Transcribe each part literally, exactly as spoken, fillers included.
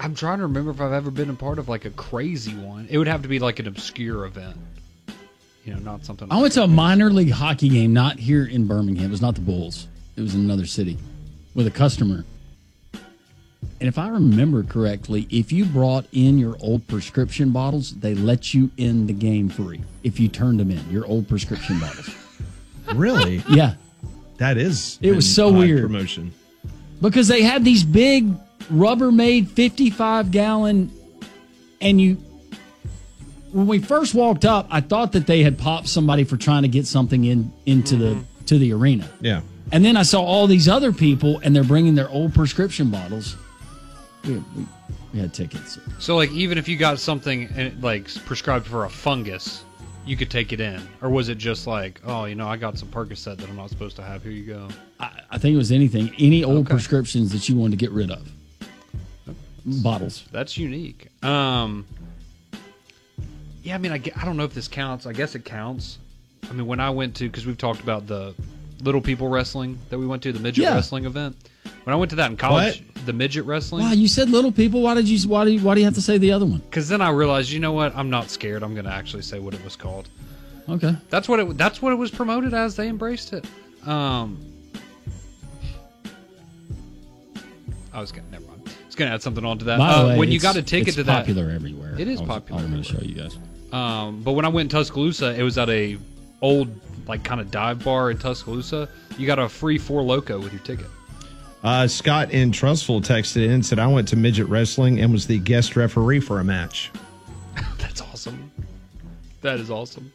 I'm trying to remember if I've ever been a part of like a crazy one. It would have to be like an obscure event. You know, not something. I went to a minor league hockey game, not here in Birmingham. It was not the Bulls. It was in another city with a customer. And if I remember correctly, if you brought in your old prescription bottles, they let you in the game free if you turned them in, your old prescription bottles. Really? Yeah. That is It was so weird. Promotion. Because they had these big Rubbermaid fifty-five gallon, and you, when we first walked up, I thought that they had popped somebody for trying to get something in into mm-hmm. the to the arena. Yeah. And then I saw all these other people, and they're bringing their old prescription bottles. We, we, we had tickets. So, like, even if you got something like prescribed for a fungus, you could take it in, or was it just like, oh, you know, I got some Percocet that I'm not supposed to have. Here you go. I, I think it was anything, any old okay. prescriptions that you wanted to get rid of. Bottles. That's unique. Um, yeah, I mean, I, I don't know if this counts. I guess it counts. I mean, when I went to, because we've talked about the little people wrestling that we went to, the midget yeah. wrestling event. When I went to that in college, what? the midget wrestling. Wow, you said little people. Why did you? Why do you? Why do you have to say the other one? Because then I realized, you know what? I'm not scared. I'm going to actually say what it was called. Okay. That's what it. That's what it was promoted as. They embraced it. Um, I was gonna. Never mind. I was gonna add something onto that. By the Uh, way, when you it's- got a ticket it's to that, popular everywhere. It is I was- popular I'm going to show everywhere. you guys. Um, but when I went in Tuscaloosa, it was at a old like kind of dive bar in Tuscaloosa. You got a free Four Loko with your ticket. Uh, Scott in Trustful texted in and said, I went to midget wrestling and was the guest referee for a match. That's awesome. That is awesome.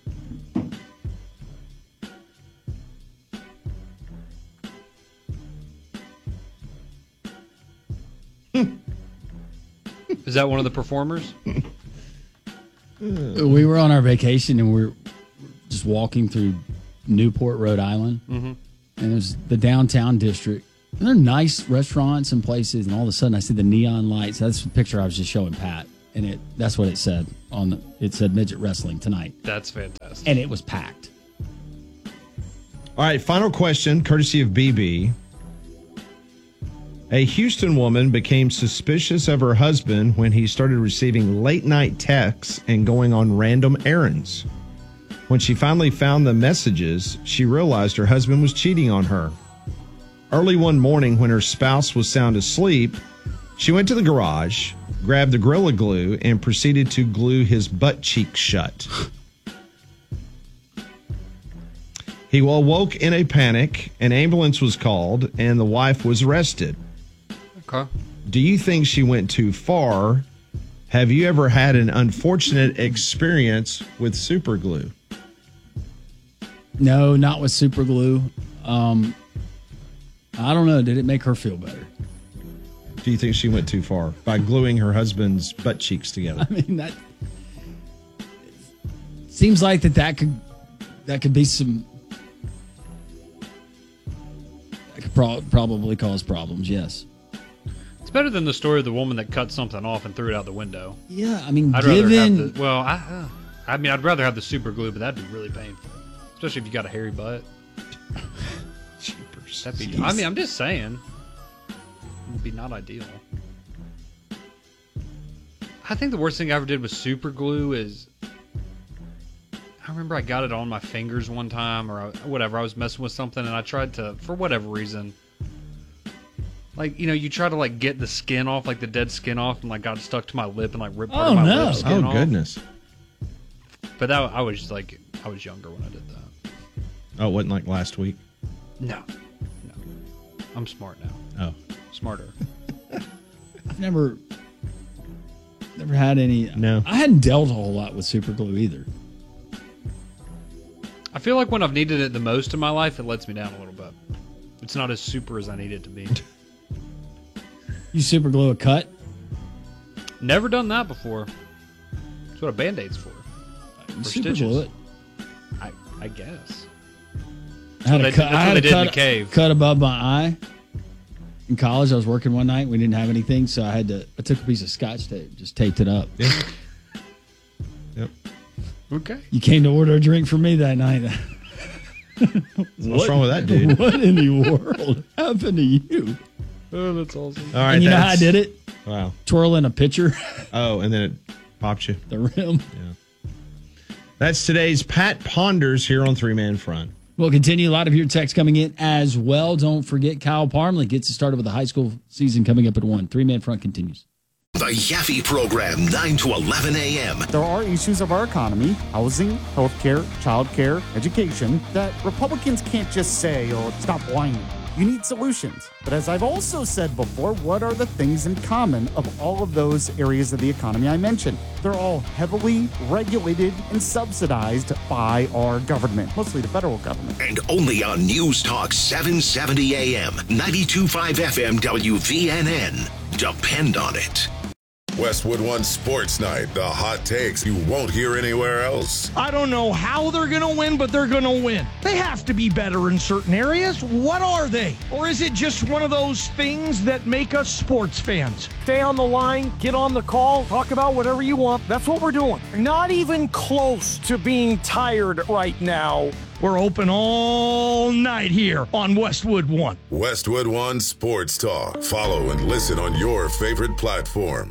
Is that one of the performers? We were on our vacation and we we're just walking through Newport, Rhode Island. Mm-hmm. And there's the downtown district. And there are nice restaurants and places, and all of a sudden I see the neon lights. That's the picture I was just showing Pat, and it that's what it said on the, it said midget wrestling tonight. That's fantastic. And it was packed. All right, final question, courtesy of B B. A Houston woman became suspicious of her husband when he started receiving late-night texts and going on random errands. When she finally found the messages, she realized her husband was cheating on her. Early one morning, when her spouse was sound asleep, she went to the garage, grabbed the Gorilla Glue, and proceeded to glue his butt cheek shut. He awoke in a panic, an ambulance was called, and the wife was arrested. Okay. Do you think she went too far? Have you ever had an unfortunate experience with super glue? No, not with super glue. Um, I don't know. Did it make her feel better? Do you think she went too far by gluing her husband's butt cheeks together? I mean, that seems like that that could that could be some that could pro- probably cause problems. Yes, it's better than the story of the woman that cut something off and threw it out the window. yeah. I mean, I'd rather given have the well, I, uh, I mean, I'd rather have the super glue, but that'd be really painful, especially if you got a hairy butt. Jeepers. That'd be. I mean, I'm just saying, it'd be not ideal. I think the worst thing I ever did with super glue is, I remember I got it on my fingers one time, or I, whatever. I was messing with something, and I tried to, for whatever reason, like, you know, you try to like get the skin off, like the dead skin off, and like got it stuck to my lip and like ripped part Oh, of my no. lip skin Oh, off. goodness. But that I was like, I was younger when I did that. Oh, it wasn't like last week? No, no, I'm smart now. Oh. Smarter. I've never never had any. No. I hadn't dealt a whole lot with super glue either. I feel like when I've needed it the most in my life, it lets me down a little bit. It's not as super as I need it to be. You super glue a cut? Never done that before. That's what a Band-Aid's for. You For super stitches. glue it. I, I guess. I had what a they- cut, that's I what had they a did in cut, the cave. cut above my eye. In college, I was working one night. We didn't have anything, so I had to. I took a piece of Scotch tape, just taped it up. Yeah. Yep. Okay. You came to order a drink for me that night. What's wrong with that, dude? What in the world happened to you? Oh, that's awesome. All right. And you know how I that's- did it? Wow. Twirling a pitcher. Oh, and then it pops you. The rim. Yeah. That's today's Pat Ponders here on Three Man Front. We'll continue. A lot of your texts coming in as well. Don't forget, Kyle Parmley gets it started with the high school season coming up at one. Three Man Front continues. The Yaffe Program, nine to eleven a.m. There are issues of our economy, housing, healthcare, childcare, education, that Republicans can't just say, oh, stop whining. You need solutions. But as I've also said before, what are the things in common of all of those areas of the economy I mentioned? They're all heavily regulated and subsidized by our government, mostly the federal government. And only on News Talk seven seventy a.m., ninety-two point five F M W V N N. Depend on it. Westwood One Sports Night, the hot takes you won't hear anywhere else. I don't know how they're going to win, but they're going to win. They have to be better in certain areas. What are they? Or is it just one of those things that make us sports fans? Stay on the line, get on the call, talk about whatever you want. That's what we're doing. Not even close to being tired right now. We're open all night here on Westwood One. Westwood One Sports Talk. Follow and listen on your favorite platform.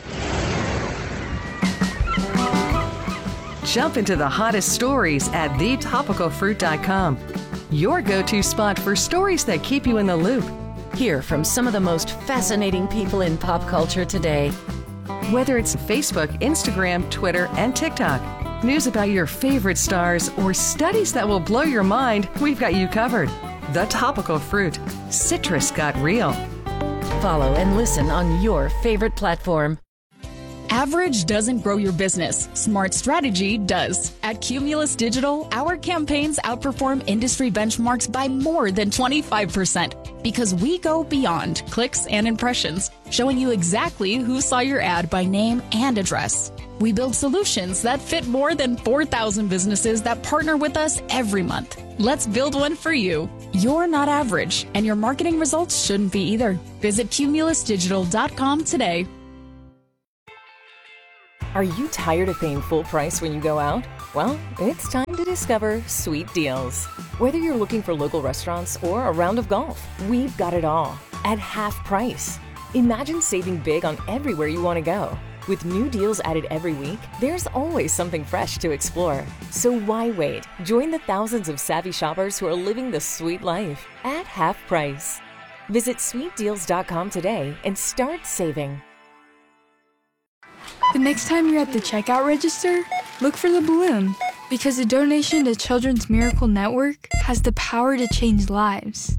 Jump into the hottest stories at the topical fruit dot com. Your go-to spot for stories that keep you in the loop. Hear from some of the most fascinating people in pop culture today. Whether it's Facebook, Instagram, Twitter, and TikTok, news about your favorite stars, or studies that will blow your mind, we've got you covered. The Topical Fruit. Citrus got real. Follow and listen on your favorite platform. Average doesn't grow your business. Smart strategy does. At Cumulus Digital, our campaigns outperform industry benchmarks by more than twenty-five percent because we go beyond clicks and impressions, showing you exactly who saw your ad by name and address. We build solutions that fit more than four thousand businesses that partner with us every month. Let's build one for you. You're not average, and your marketing results shouldn't be either. Visit cumulus digital dot com today. Are you tired of paying full price when you go out? Well, it's time to discover Sweet Deals. Whether you're looking for local restaurants or a round of golf, we've got it all at half price. Imagine saving big on everywhere you want to go. With new deals added every week, there's always something fresh to explore. So why wait? Join the thousands of savvy shoppers who are living the sweet life at half price. Visit sweet deals dot com today and start saving. The next time you're at the checkout register, look for the balloon, because a donation to Children's Miracle Network has the power to change lives.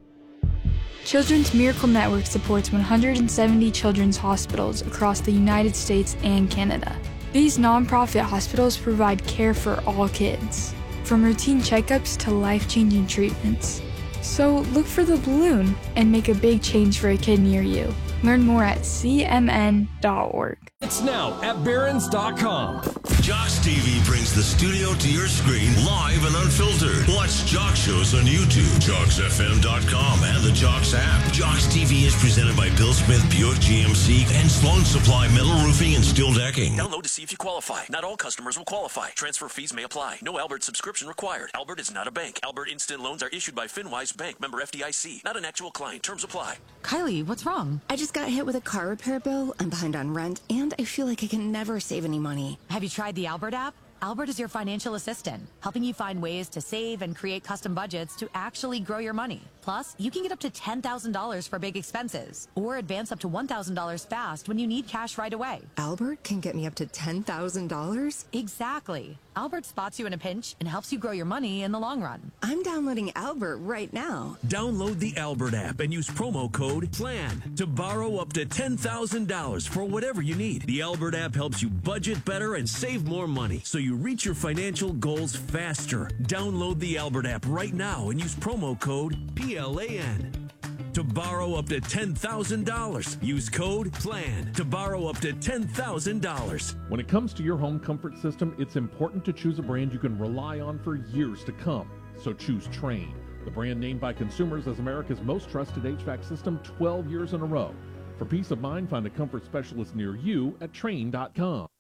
Children's Miracle Network supports one hundred seventy children's hospitals across the United States and Canada. These nonprofit hospitals provide care for all kids, from routine checkups to life-changing treatments. So look for the balloon and make a big change for a kid near you. Learn more at c m n dot org. It's now at barons dot com. Jocks T V brings the studio to your screen live and unfiltered. Watch Jock shows on YouTube, jocks f m dot com, and the Jocks app. Jocks T V is presented by Bill Smith Buick G M C and Sloan Supply Metal Roofing and Steel Decking. Download to see if you qualify. Not all customers will qualify. Transfer fees may apply. No Albert subscription required. Albert is not a bank. Albert Instant Loans are issued by FinWise Bank, member F D I C. Not an actual client. Terms apply. Kylie, what's wrong? I just got hit with a car repair bill. I'm behind on rent, and I feel like I can never save any money. Have you tried the Albert app? Albert is your financial assistant, helping you find ways to save and create custom budgets to actually grow your money. Plus, you can get up to ten thousand dollars for big expenses, or advance up to one thousand dollars fast when you need cash right away. Albert can get me up to ten thousand dollars? Exactly. Albert spots you in a pinch and helps you grow your money in the long run. I'm downloading Albert right now. Download the Albert app and use promo code PLAN to borrow up to ten thousand dollars for whatever you need. The Albert app helps you budget better and save more money, so you reach your financial goals faster. Download the Albert app right now and use promo code P L A N to borrow up to ten thousand dollars. Use code PLAN to borrow up to ten thousand dollars. When it comes to your home comfort system, it's important to choose a brand you can rely on for years to come. So choose Trane, the brand named by consumers as America's most trusted H V A C system twelve years in a row. For peace of mind, find a comfort specialist near you at Trane dot com.